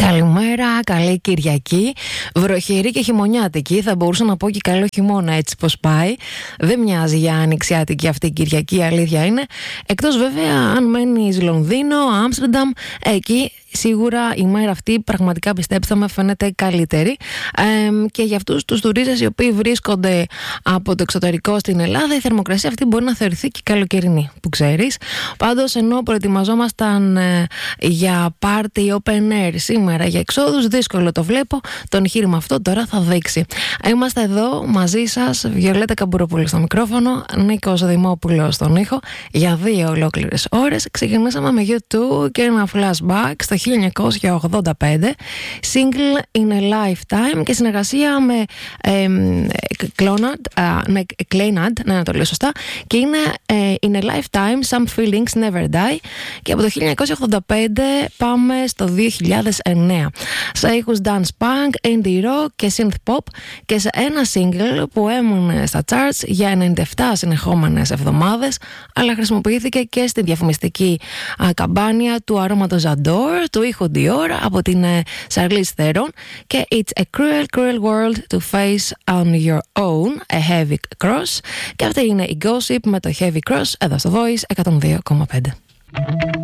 Καλημέρα, καλή Κυριακή. Βροχερή και χειμωνιάτικη. Θα μπορούσα να πω και καλό χειμώνα, έτσι πως πάει. Δεν μοιάζει για ανοιξιάτικη αυτή η Κυριακή, αλήθεια είναι. Εκτός βέβαια αν μένεις Λονδίνο, Άμστερνταμ, εκεί σίγουρα η μέρα αυτή πραγματικά, πιστέψτε με, φαίνεται καλύτερη. Και για αυτούς τους τουρίστες οι οποίοι βρίσκονται από το εξωτερικό στην Ελλάδα, η θερμοκρασία αυτή μπορεί να θεωρηθεί και καλοκαιρινή, που ξέρεις. Πάντως, ενώ προετοιμαζόμασταν για πάρτι open air σήμερα, για εξόδους, δύσκολο το βλέπω. Το εγχείρημα αυτό τώρα θα δείξει. Είμαστε εδώ μαζί σας, Βιολέτα Καμπουροπούλου στο μικρόφωνο, Νίκος Δημόπουλος στον ήχο, για 2 ολόκληρες ώρες. Ξεκινήσαμε με YouTube και ένα flashback στο 1985, single In a Lifetime, και συνεργασία με Claynard, να το λέω σωστά, και είναι In a Lifetime, Some Feelings Never Die. Και από το 1985 πάμε στο 2009, σε ήχους dance punk, indie rock και synth pop, και σε ένα single που έμεινε στα charts για 97 συνεχόμενες εβδομάδες, αλλά χρησιμοποιήθηκε και στη διαφημιστική καμπάνια του αρώματος Adore, του ήχου Dior, από την Charlize Theron, και It's a cruel, cruel world to face on your own, a heavy cross. Και αυτή είναι η Gossip με το Heavy Cross, εδώ στο Voice 102,5.